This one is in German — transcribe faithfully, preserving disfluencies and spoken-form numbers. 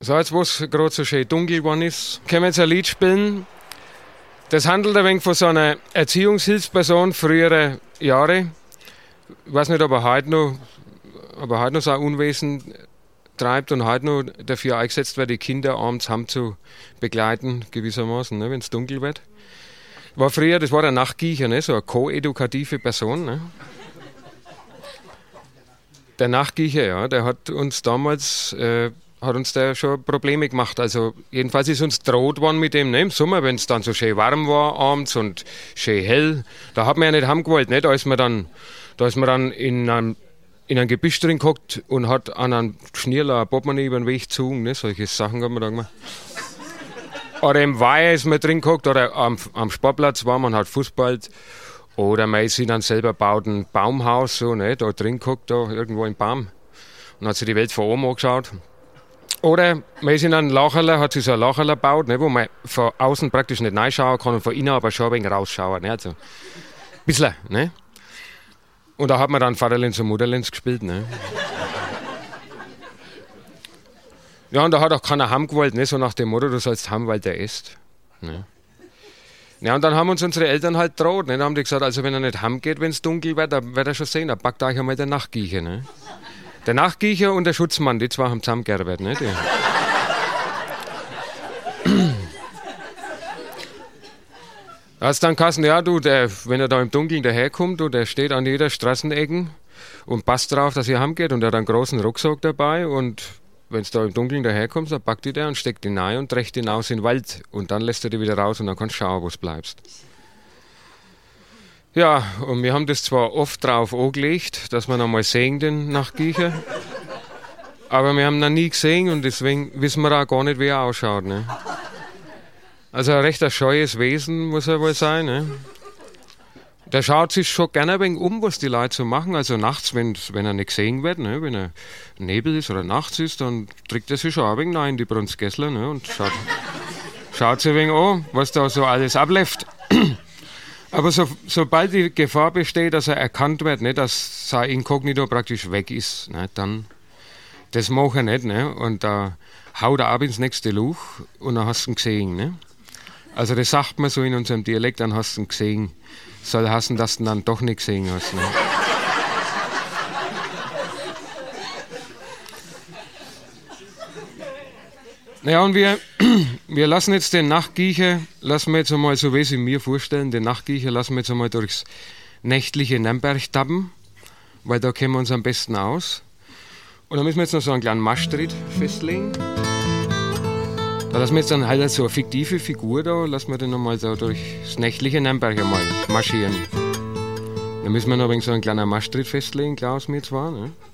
So, jetzt wo es gerade so schön dunkel geworden ist, können wir jetzt ein Lied spielen. Das handelt ein wenig von so einer Erziehungshilfsperson früherer Jahre. Ich weiß nicht, ob er heute noch, ob er heute noch so ein Unwesen treibt und heute noch dafür eingesetzt wird, die Kinder abends heim zu begleiten, gewissermaßen, ne, wenn es dunkel wird. War früher, das war der Nachtgiecher, ne, so eine koedukative Person. Ne. Der Nachtgiecher, ja, der hat uns damals... Äh, hat uns da schon Probleme gemacht. Also jedenfalls ist uns droht worden mit dem, ne? Im Sommer, wenn es dann so schön warm war abends und schön hell, da hat man ja nicht heimgewollt, ne? Da ist man dann, da ist man dann in einem, in einem Gebüsch drin gehockt und hat an einem Schnierler ein Portemonnaie über den Weg gezogen, ne? Solche Sachen hat man da gemacht. Oder im Weiher ist man drin gehockt, oder am, am Sportplatz war man halt Fußball. Oder man ist in einem selber gebauten Baumhaus, so, ne? Da drin gehockt, da irgendwo im Baum und hat sich die Welt von oben angeschaut. Oder man ist in einem Lacherler, hat sich so ein Lacherler gebaut, ne, wo man von außen praktisch nicht reinschauen kann und von innen aber schon ein wenig rausschauen. Ne, also ein bisschen. Ne? Und da hat man dann Vaterlands und Mutterlands gespielt. Ne? Ja, und da hat auch keiner heim gewollt, ne, so nach dem Motto, du sollst heim, weil der isst. Ne? Ja, und dann haben uns unsere Eltern halt droht. Ne? Da haben die gesagt, also wenn er nicht heim geht, wenn es dunkel wird, dann wird er schon sehen, da packt euch einmal der Nachtgiecher. Ne? Der Nachtgiecher und der Schutzmann, die zwei haben zusammengearbeitet, ne? Die. Da hat's dann geheißen, ja, du, der, wenn er da im Dunkeln daherkommt, du, der steht an jeder Straßenecke und passt drauf, dass er heimgeht, und er hat einen großen Rucksack dabei, und wenn es da im Dunkeln daherkommt, dann packt die der und steckt ihn rein und trägt ihn aus in den Wald, und dann lässt er die wieder raus und dann kannst du schauen, wo du bleibst. Ja, und wir haben das zwar oft drauf angelegt, dass wir noch mal sehen, den Nachtgiecher, aber wir haben ihn noch nie gesehen, und deswegen wissen wir auch gar nicht, wie er ausschaut. Ne? Also ein recht scheues Wesen muss er wohl sein. Ne? Der schaut sich schon gerne ein wenig um, was die Leute so machen. Also nachts, wenn, wenn er nicht gesehen wird, ne? Wenn er Nebel ist oder nachts ist, dann trägt er sich schon ein wenig rein in die Brunzgessler, ne? Und schaut, schaut sich ein wenig an, was da so alles abläuft. Aber so, sobald die Gefahr besteht, dass er erkannt wird, ne, dass sein Inkognito praktisch weg ist, ne, dann, das macht er nicht. Ne, und da haut er ab ins nächste Loch und dann hast du ihn gesehen. Ne. Also das sagt man so in unserem Dialekt, dann hast du ihn gesehen. Soll heißen, dass du ihn dann doch nicht gesehen hast. Ne. Naja, und wir, wir lassen jetzt den Nachtgiecher, lassen wir jetzt einmal, so wie ich mir vorstellen, den Nachtgiecher lassen wir jetzt einmal durchs nächtliche Nürnberg tappen, weil da kennen wir uns am besten aus. Und dann müssen wir jetzt noch so einen kleinen Marschtritt festlegen. Da lassen wir jetzt dann halt so eine fiktive Figur da, lassen wir den nochmal so durchs nächtliche Nürnberg einmal marschieren. Dann müssen wir noch ein wenig so einen kleinen Marschtritt festlegen, Klaus, mir zwar, ne?